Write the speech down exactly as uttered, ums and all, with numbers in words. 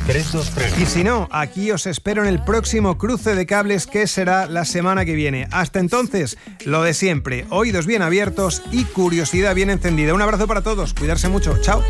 tres dos tres. Y si no, aquí os espero en el próximo cruce de cables, que será la semana que viene. Hasta entonces, lo de siempre, oídos bien abiertos y curiosidad bien encendida. Un abrazo para todos, cuidarse mucho, chao.